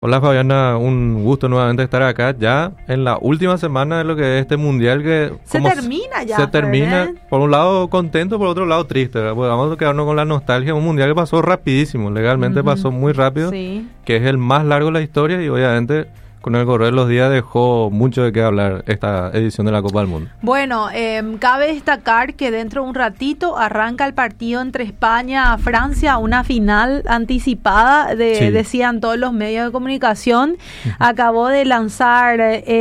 Hola Fabiana, un gusto nuevamente estar acá ya en la última semana de lo que es este mundial que Se termina ya, se termina, Fer, ¿eh? por un lado contento, por otro lado triste, ¿verdad? Porque vamos a quedarnos con la nostalgia de un mundial que pasó rapidísimo, legalmente pasó muy rápido, Sí. que es el más largo de la historia y obviamente con el correr de los días dejó mucho de qué hablar esta edición de la Copa del Mundo. Bueno, cabe destacar que dentro de un ratito arranca el partido entre España y Francia, una final anticipada, Sí. decían todos los medios de comunicación. Acabó de lanzar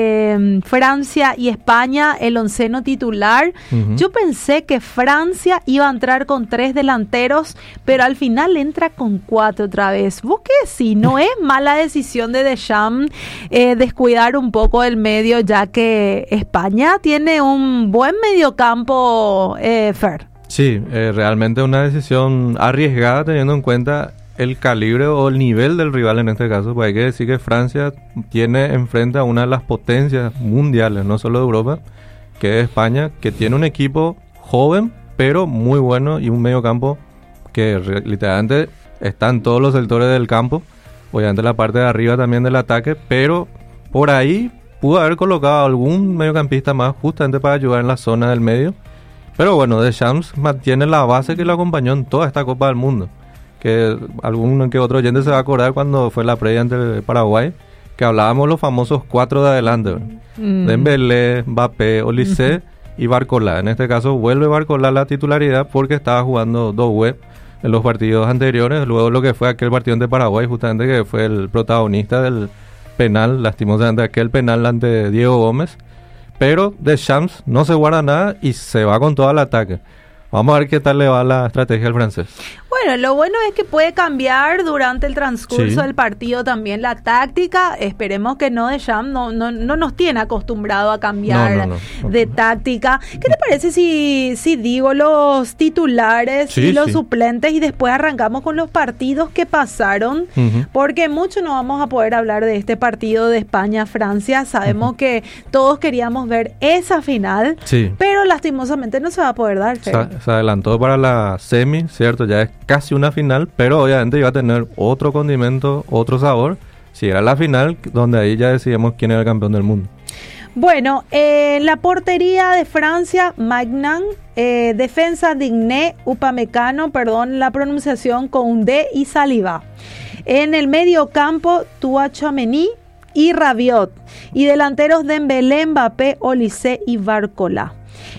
Francia y España el onceno titular. Ujú. Yo pensé que Francia iba a entrar con 3 delanteros, pero al final entra con 4 otra vez. ¿Vos qué decís? ¿No es mala decisión de Deschamps descuidar un poco el medio, ya que España tiene un buen mediocampo, Fer? Sí, realmente una decisión arriesgada teniendo en cuenta el calibre o el nivel del rival en este caso, pues hay que decir que Francia tiene enfrente a una de las potencias mundiales, no solo de Europa, que es España, que tiene un equipo joven, pero muy bueno y un mediocampo que literalmente está en todos los sectores del campo, obviamente la parte de arriba también del ataque, pero por ahí pudo haber colocado algún mediocampista más justamente para ayudar en la zona del medio. Pero bueno, Deschamps mantiene la base que lo acompañó en toda esta Copa del Mundo. Que algún que otro oyente se va a acordar cuando fue la previa ante Paraguay, que hablábamos los famosos 4 de adelante, ¿verdad? Dembélé, Mbappé, Olise y Barcola. En este caso vuelve Barcola a la titularidad porque estaba jugando Doué en los partidos anteriores, luego lo que fue aquel partido ante Paraguay, justamente que fue el protagonista del penal, lastimosamente aquel penal ante Diego Gómez. Pero Deschamps no se guarda nada y se va con todo al ataque. Vamos a ver qué tal le va la estrategia al francés. Bueno, lo bueno es que puede cambiar durante el transcurso Sí. del partido también la táctica. Esperemos que Deschamps no nos tiene acostumbrado a cambiar No. de táctica. ¿Qué te parece si digo los titulares Sí, y los sí. suplentes y después arrancamos con los partidos que pasaron? Ujú. Porque mucho no vamos a poder hablar de este partido de España-Francia. Sabemos que todos queríamos ver esa final, Sí. pero lastimosamente no se va a poder dar, Fer. Se adelantó para la semi, ¿cierto? Ya es casi una final, pero obviamente iba a tener otro condimento, otro sabor. Si era la final, donde ahí ya decidimos quién era el campeón del mundo. Bueno, la portería de Francia, Magnan, defensa Digné, Upamecano, perdón la pronunciación, Koundé y Saliba. En el medio campo, Tchouaméni y Rabiot. Y delanteros Dembélé, Mbappé, Olise y Barcola.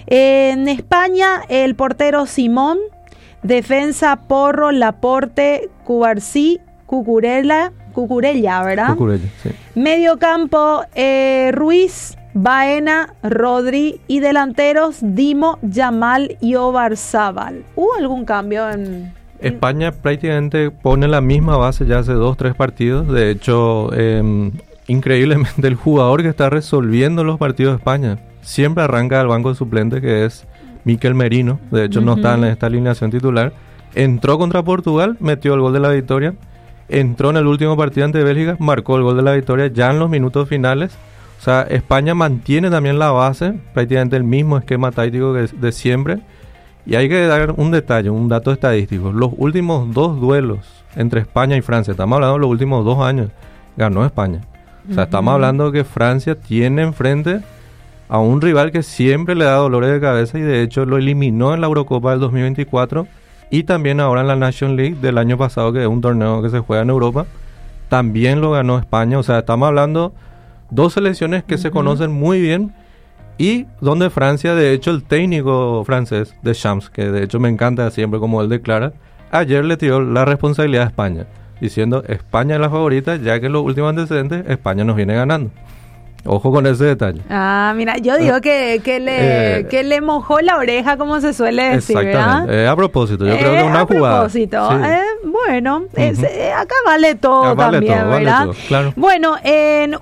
En España, el portero Simón, defensa Porro, Laporte, Cubarsí, Cucurella, ¿verdad? Cucurella, sí. Medio campo, Ruiz, Baena, Rodri y delanteros Dimo, Yamal y Obarzábal. ¿Hubo algún cambio en...? España prácticamente pone la misma base ya hace 2-3 partidos. De hecho, increíblemente el jugador que está resolviendo los partidos de España siempre arranca del banco de suplentes, que es Mikel Merino. De hecho, no está en esta alineación titular. Entró contra Portugal, metió el gol de la victoria. Entró en el último partido ante Bélgica, marcó el gol de la victoria ya en los minutos finales. O sea, España mantiene también la base, prácticamente el mismo esquema táctico que de siempre. Y hay que dar un detalle, un dato estadístico. Los últimos 2 duelos entre España y Francia, estamos hablando de los últimos 2 años, ganó España. O sea, estamos hablando que Francia tiene enfrente a un rival que siempre le da dolores de cabeza y de hecho lo eliminó en la Eurocopa del 2024 y también ahora en la Nations League del año pasado, que es un torneo que se juega en Europa. También lo ganó España. O sea, estamos hablando 2 selecciones que se conocen muy bien y donde Francia, de hecho, el técnico francés Deschamps, que de hecho me encanta siempre como él declara, ayer le tiró la responsabilidad a España, diciendo España es la favorita, ya que en los últimos antecedentes España nos viene ganando. Ojo con ese detalle. Ah, mira, yo digo que le mojó la oreja, como se suele decir, Exactamente. ¿verdad? A propósito, yo creo que es una A jugada. propósito, Sí. bueno, acá vale todo Acá vale también, todo, vale ¿verdad? todo, claro. Bueno, en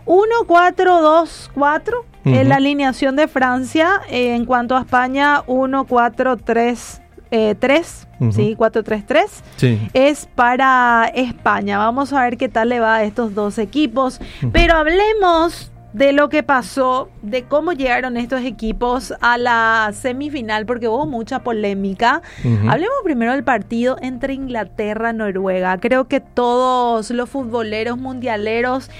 1-4-2-4, la alineación de Francia, en cuanto a España, 1-4-3-3, ¿sí? 4-3-3, Sí. es para España. Vamos a ver qué tal le va a estos dos equipos. Pero hablemos de lo que pasó, de cómo llegaron estos equipos a la semifinal, porque hubo mucha polémica. Hablemos primero del partido entre Inglaterra y Noruega. Creo que todos los futboleros mundialeros